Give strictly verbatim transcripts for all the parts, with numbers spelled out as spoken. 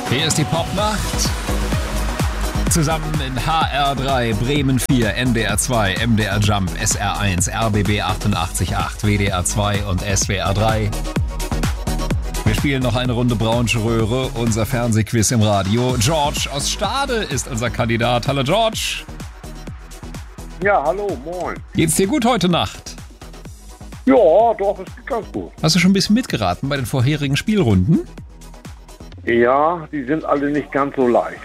Hier ist die Popnacht. Zusammen in H R drei, Bremen vier, N D R zwei, M D R Jump, S R eins, R B B achtundachtzig Komma acht, W D R zwei und S W R drei. Wir spielen noch eine Runde Braunsche Röhre, unser Fernsehquiz im Radio. George aus Stade ist unser Kandidat. Hallo George. Ja, hallo, moin. Geht's dir gut heute Nacht? Ja, doch, es geht ganz gut. Hast du schon ein bisschen mitgeraten bei den vorherigen Spielrunden? Ja, die sind alle nicht ganz so leicht.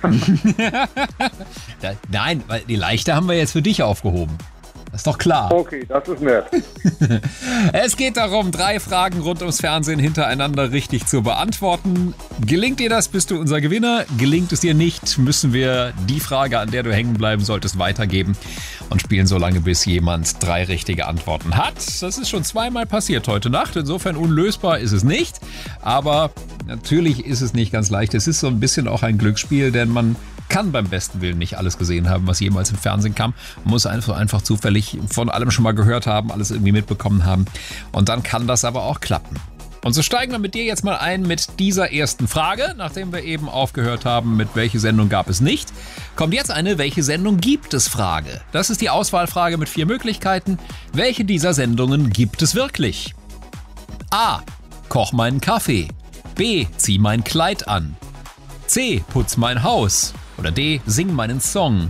Nein, weil die leichte haben wir jetzt für dich aufgehoben. Das ist doch klar. Okay, das ist nett. Es geht darum, drei Fragen rund ums Fernsehen hintereinander richtig zu beantworten. Gelingt dir das, bist du unser Gewinner. Gelingt es dir nicht, müssen wir die Frage, an der du hängen bleiben solltest, weitergeben und spielen so lange, bis jemand drei richtige Antworten hat. Das ist schon zweimal passiert heute Nacht. Insofern unlösbar ist es nicht. Aber natürlich ist es nicht ganz leicht. Es ist so ein bisschen auch ein Glücksspiel, denn man kann beim besten Willen nicht alles gesehen haben, was jemals im Fernsehen kam. Man muss einfach, einfach zufällig von allem schon mal gehört haben, alles irgendwie mitbekommen haben. Und dann kann das aber auch klappen. Und so steigen wir mit dir jetzt mal ein mit dieser ersten Frage, nachdem wir eben aufgehört haben, mit welche Sendung gab es nicht. Kommt jetzt eine, welche Sendung gibt es Frage. Das ist die Auswahlfrage mit vier Möglichkeiten. Welche dieser Sendungen gibt es wirklich? A. Koch meinen Kaffee. B. Zieh mein Kleid an. C. Putz mein Haus. Oder D. Sing meinen Song.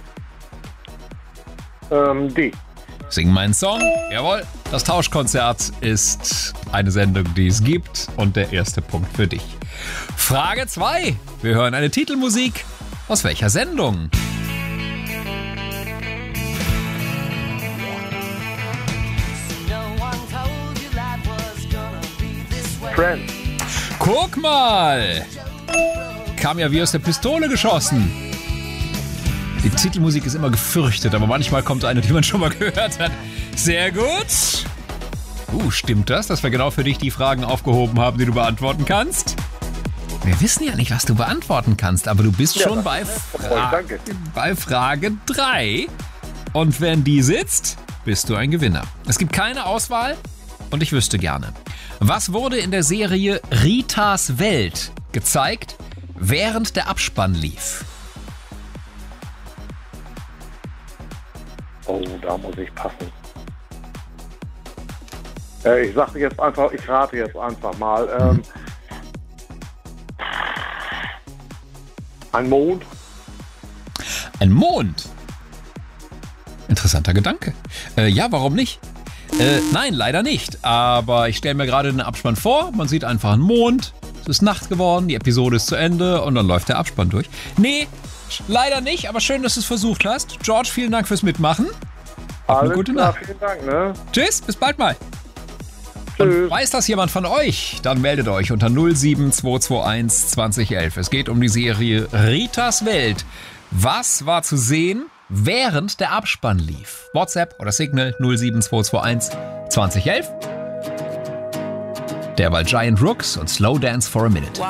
Ähm, D. Sing meinen Song. Jawohl. Das Tauschkonzert ist eine Sendung, die es gibt. Und der erste Punkt für dich. Frage zwei. Wir hören eine Titelmusik. Aus welcher Sendung? Friends. Guck mal. Kam ja wie aus der Pistole geschossen. Die Titelmusik ist immer gefürchtet, aber manchmal kommt eine, die man schon mal gehört hat. Sehr gut. Uh, stimmt das, dass wir genau für dich die Fragen aufgehoben haben, die du beantworten kannst? Wir wissen ja nicht, was du beantworten kannst, aber du bist Ja, schon bei, Fra- danke. bei Frage drei. Und wenn die sitzt, bist du ein Gewinner. Es gibt keine Auswahl und ich wüsste gerne. Was wurde in der Serie Ritas Welt gezeigt, während der Abspann lief? Oh, da muss ich passen. Äh, ich sage jetzt einfach, ich rate jetzt einfach mal. Ähm, ein Mond. Ein Mond? Interessanter Gedanke. Äh, ja, warum nicht? Äh, nein, leider nicht. Aber ich stelle mir gerade den Abspann vor. Man sieht einfach einen Mond. Es ist Nacht geworden, die Episode ist zu Ende und dann läuft der Abspann durch. Nee, leider nicht, aber schön, dass du es versucht hast. George, vielen Dank fürs Mitmachen. Auf eine Alles gute klar, Nacht. vielen Dank, ne? Tschüss, bis bald mal. Tschüss. Und weiß das jemand von euch? Dann meldet euch unter null sieben zwei zwei eins zwanzig elf. Es geht um die Serie Ritas Welt. Was war zu sehen, während der Abspann lief? WhatsApp oder Signal null sieben zwei zwei eins zwanzig elf. Derweil Giant Rooks und Slow Dance for a Minute.